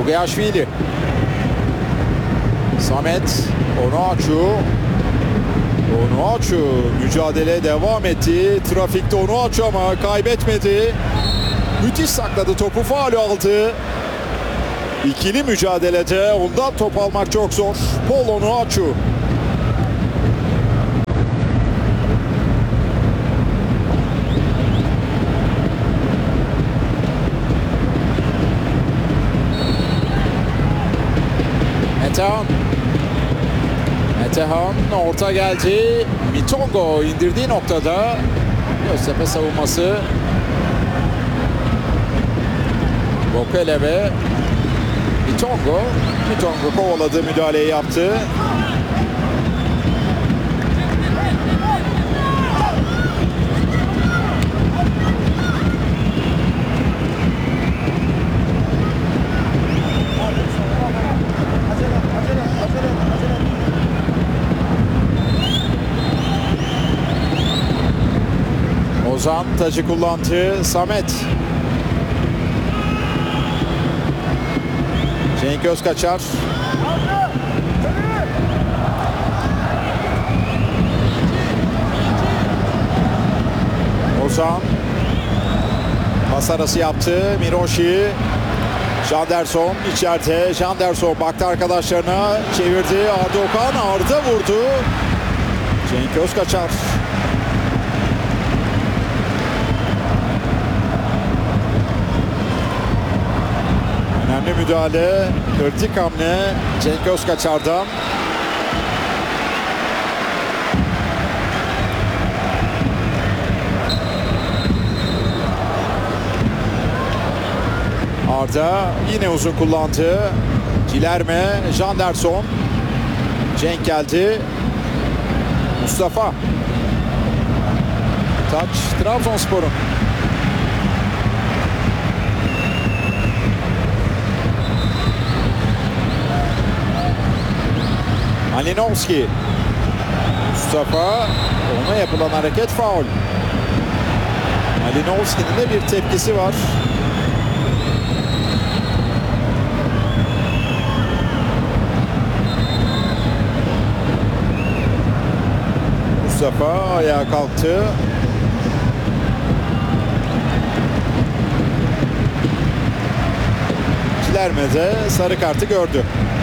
Ugiashvili. Samet Onuachu mücadele devam etti. Trafikte Onuachu ama kaybetmedi. Müthiş sakladı topu, faul aldı. İkili mücadelede ondan top almak çok zor. Paul Onuachu. Metehan orta geldi. Mitongo indirdiği noktada Göztepe savunması. Bokele ve Mitongo kovaladı, müdahaleyi yaptı. Ozan tacı kullandı. Samet. Cenk Özkaçar. Ozan. Pas arası yaptı. Miroshi. Janderson içeride. Janderson baktı arkadaşlarına. Çevirdi. Arda Okan. Arda vurdu. Cenk Özkaçar. Önemli müdahale. Kritik hamle Cenk Özkaçar'dan. Arda yine uzun kullandı. Cilerme, Janderson. Cenk geldi. Mustafa. Taç Trabzonspor'un. Malinovski. Mustafa. Ona yapılan hareket faul. Malinovski'nin de bir tepkisi var. Mustafa ayağa kalktı. Cilerme de sarı kartı gördü.